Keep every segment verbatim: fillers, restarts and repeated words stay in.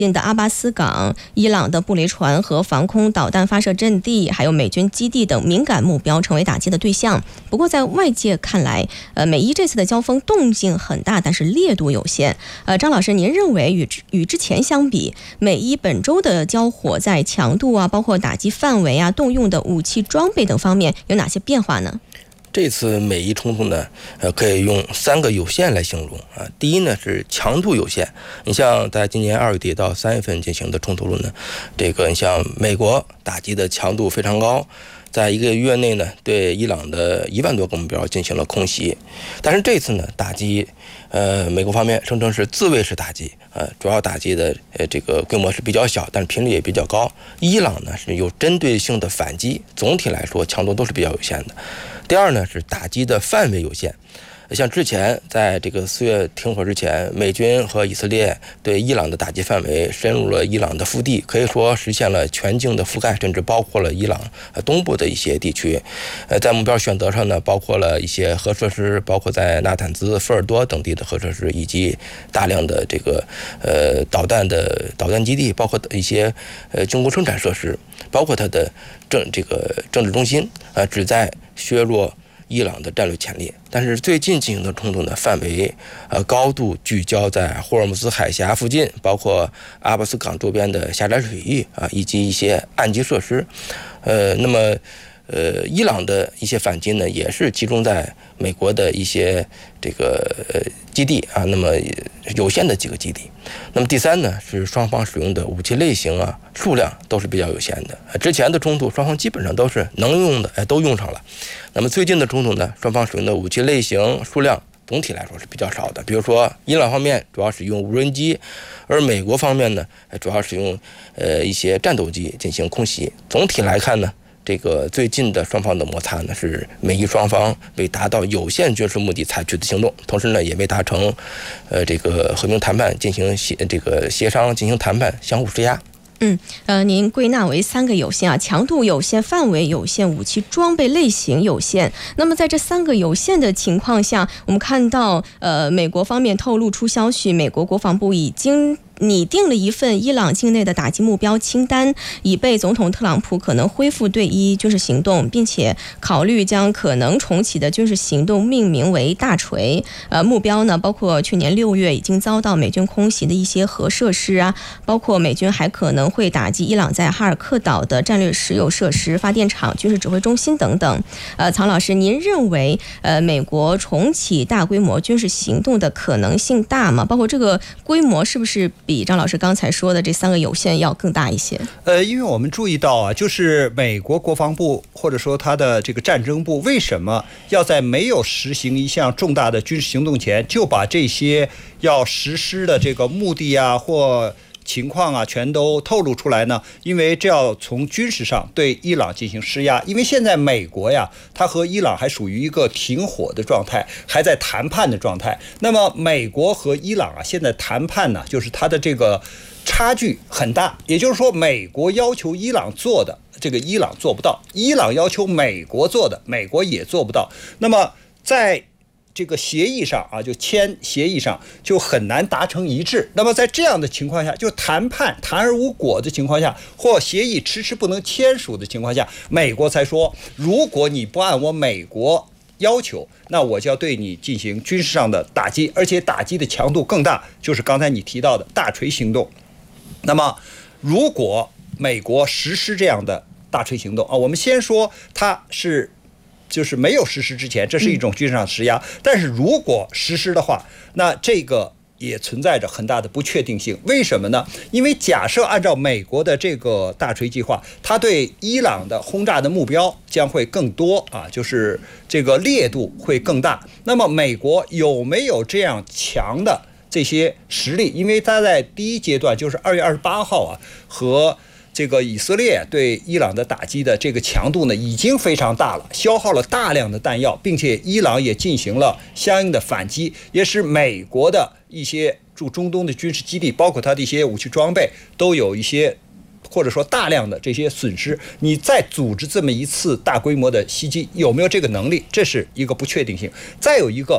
的阿巴斯港、伊朗的布雷船和防空导弹发射阵地，还有美军基地等敏感目标成为打击的对象。不过在外界看来，呃，美伊这次的交锋动静很大，但是烈度有限。呃，张老师，您认为与与之前相比，美伊本周的交火在强度啊，包括打击范围啊、动用的武器装备等方面有哪些变化呢？ 这次美伊冲突呢，呃，可以用三个有限来形容啊。第一呢是强度有限，你像在今年二月底到三月份进行的冲突呢，这个你像美国打击的强度非常高，在一个月内呢对伊朗的一万多个目标进行了空袭，但是这次呢打击，呃，美国方面声称是自卫式打击，呃，主要打击的呃这个规模是比较小，但是频率也比较高。伊朗呢是有针对性的反击，总体来说强度都是比较有限的。第二呢是打击的范围有限，像之前在这个四月停火之前，美军和以色列对伊朗的打击范围深入了伊朗的腹地，可以说实现了全境的覆盖，甚至包括了伊朗东部的一些地区。呃，在目标选择上呢，包括了一些核设施，包括在纳坦兹、福尔多等地的核设施，以及大量的这个呃导弹的导弹基地，包括一些呃军工生产设施，包括它的政这个政治中心，呃，旨在削弱伊朗的战略潜力。但是最近进行的冲突呢，范围呃高度聚焦在霍尔木兹海峡附近，包括阿巴斯港周边的狭窄水域啊，以及一些岸基设施。呃，那么呃，伊朗的一些反击呢，也是集中在美国的一些这个呃基地啊，那么有限的几个基地。那么第三呢，是双方使用的武器类型啊、数量都是比较有限的。之前的冲突，双方基本上都是能用的，哎，都用上了。那么最近的冲突呢，双方使用的武器类型、数量总体来说是比较少的。比如说，伊朗方面主要使用无人机，而美国方面呢，主要使用呃一些战斗机进行空袭。总体来看呢，这个最近的双方的摩擦呢，是美伊双方为达到有限军事目的采取的行动，同时呢，也未达成呃这个和平谈判进行协这个协商进行谈判相互施压。 嗯，呃，您归纳为三个有限啊，强度有限、范围有限、武器装备类型有限。那么在这三个有限的情况下，我们看到，呃，美国方面透露出消息，美国国防部已经拟定了一份伊朗境内的打击目标清单，以备总统特朗普可能恢复对伊军事行动，并且考虑将可能重启的军事行动命名为大锤。呃，目标呢包括去年六月已经遭到美军空袭的一些核设施啊，包括美军还可能会打击伊朗在哈尔克岛的战略石油设施、发电厂、军事指挥中心等等。呃，曹老师，您认为呃美国重启大规模军事行动的可能性大吗？包括这个规模是不是比张老师刚才说的这三个有限要更大一些？ 呃，因为我们注意到啊，就是美国国防部或者说他的这个战争部为什么要在没有实行一项重大的军事行动前，就把这些要实施的这个目的啊或情况啊全都透露出来呢？因为这要从军事上对伊朗进行施压。因为现在美国呀，它和伊朗还属于一个停火的状态，还在谈判的状态。那么美国和伊朗啊，现在谈判呢，就是它的这个差距很大。也就是说，美国要求伊朗做的，这个伊朗做不到；伊朗要求美国做的，美国也做不到。那么在这个协议上啊，就签协议上就很难达成一致。那么在这样的情况下，就谈判谈而无果的情况下，或协议迟迟不能签署的情况下，美国才说，如果你不按我美国要求，那我就要对你进行军事上的打击，而且打击的强度更大，就是刚才你提到的大锤行动。那么如果美国实施这样的大锤行动啊，我们先说它是就是没有实施之前，这是一种军事上施压。但是如果实施的话，那这个也存在着很大的不确定性。为什么呢？因为假设按照美国的这个大锤计划，它对伊朗的轰炸的目标将会更多啊，就是这个烈度会更大。那么美国有没有这样强的这些实力？因为它在第一阶段，就是二月二十八号啊，和这个以色列对伊朗的打击的这个强度呢，已经非常大了，消耗了大量的弹药，并且伊朗也进行了相应的反击，也使美国的一些驻中东的军事基地，包括它的一些武器装备，都有一些或者说大量的这些损失。你再组织这么一次大规模的袭击，有没有这个能力？这是一个不确定性。再有一个，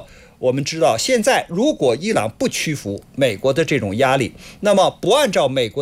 我们知道，现在如果伊朗不屈服美国的这种压力，那么不按照美国